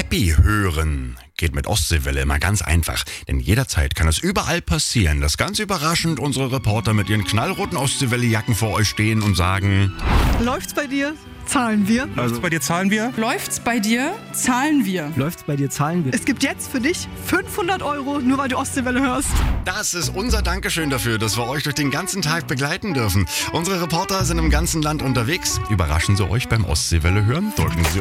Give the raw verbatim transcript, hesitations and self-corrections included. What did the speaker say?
Happy hören geht mit Ostseewelle immer ganz einfach. Denn jederzeit kann es überall passieren, dass ganz überraschend unsere Reporter mit ihren knallroten Ostseewelle-Jacken vor euch stehen und sagen: Läuft's bei dir? Zahlen wir. Läuft's bei dir, zahlen wir? Läuft's bei dir? Zahlen wir. Läuft's bei dir, zahlen wir. Es gibt jetzt für dich fünfhundert Euro, nur weil du Ostseewelle hörst. Das ist unser Dankeschön dafür, dass wir euch durch den ganzen Tag begleiten dürfen. Unsere Reporter sind im ganzen Land unterwegs. Überraschen Sie euch beim Ostseewelle hören. Drücken Sie